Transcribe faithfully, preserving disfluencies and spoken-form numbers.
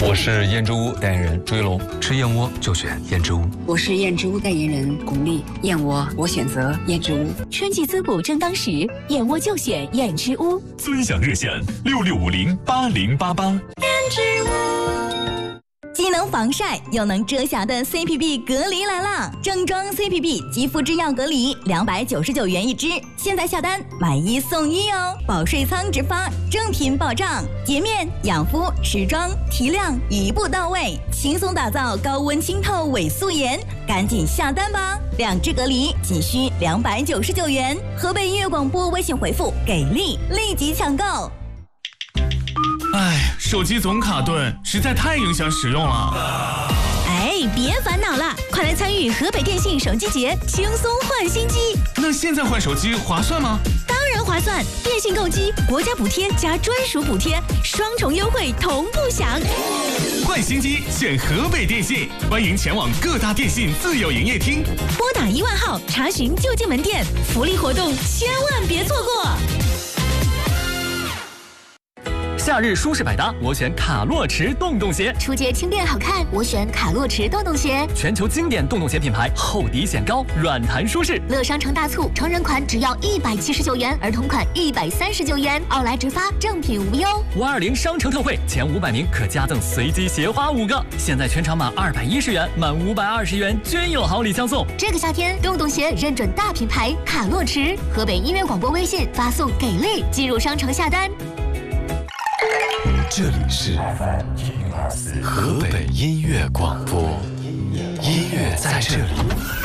我是燕之屋代言人朱一龙， 吃燕窝就选燕之屋。 我是燕之屋代言人巩俐，燕窝我选择燕之屋。 春季滋补正当时，燕窝就选燕之屋。 尊享热线六六五零八零八八。燕之屋。 既能防晒又能遮瑕的 C P B 隔离来了，正装 C P B 肌肤之钥隔离两百九十九元一支，现在下单买一送一哦！保税仓直发，正品保障，洁面、养肤、持妆、提亮一步到位，轻松打造高温清透伪素颜，赶紧下单吧！两支隔离仅需两百九十九元，河北音乐广播微信回复“给力”立即抢购。 哎，手机总卡顿，实在太影响使用了。 哎，别烦恼了，快来参与河北电信手机节，轻松换新机。 那现在换手机划算吗？ 当然划算，电信购机，国家补贴加专属补贴，双重优惠同步享。 换新机选河北电信，欢迎前往各大电信自有营业厅， 拨打一万号查询就近门店，福利活动千万别错过。 夏日舒适百搭，我选卡洛驰洞洞鞋。 出街轻便好看，我选卡洛驰洞洞鞋。 全球经典洞洞鞋品牌，厚底显高，软弹舒适。 乐商城大促，成人款只要一百七十九元，儿童款一百三十九元，奥莱直发，正品无忧。 五二零商城特惠，前五百名可加赠随机鞋花五个。现在全场满二百一十元，满五百二十元均有好礼相送。 这个夏天，洞洞鞋认准大品牌卡洛驰。河北音乐广播微信发送给力，进入商城下单。 这里是河北音乐广播，音乐在这里。